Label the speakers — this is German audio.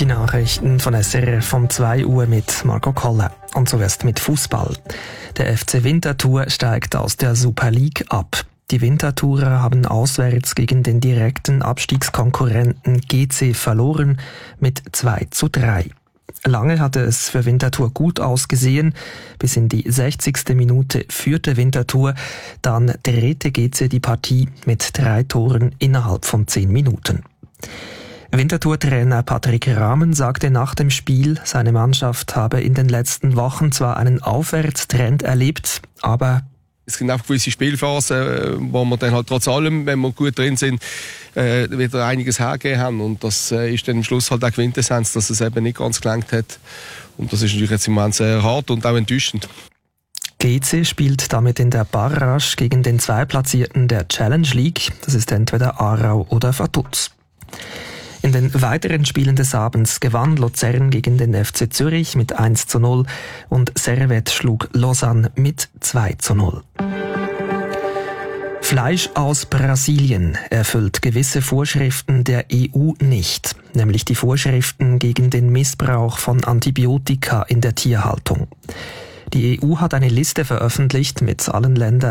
Speaker 1: Die Nachrichten von SRF um 2 Uhr mit Marco Koller. Und zuerst mit Fußball. Der FC Winterthur steigt aus der Super League ab. Die Winterthurer haben auswärts gegen den direkten Abstiegskonkurrenten GC verloren mit 2:3. Lange hatte es für Winterthur gut ausgesehen. Bis in die 60. Minute führte Winterthur. Dann drehte GC die Partie mit 3 Toren innerhalb von 10 Minuten. Winterthur-Trainer Patrick Rahmen sagte nach dem Spiel, seine Mannschaft habe in den letzten Wochen zwar einen Aufwärtstrend erlebt, aber
Speaker 2: es gibt auch gewisse Spielphasen, wo wir dann halt trotz allem, wenn wir gut drin sind, wieder einiges hergegeben haben. Und das ist dann am Schluss halt auch Quintessenz, dass es eben nicht ganz gelangt hat. Und das ist natürlich jetzt im Moment sehr hart und auch enttäuschend.
Speaker 1: GC spielt damit in der Barrage gegen den Zweitplatzierten der Challenge League. Das ist entweder Aarau oder Vaduz. In den weiteren Spielen des Abends gewann Luzern gegen den FC Zürich mit 1:0 und Servette schlug Lausanne mit 2:0. Fleisch aus Brasilien erfüllt gewisse Vorschriften der EU nicht, nämlich die Vorschriften gegen den Missbrauch von Antibiotika in der Tierhaltung. Die EU hat eine Liste veröffentlicht mit allen Ländern,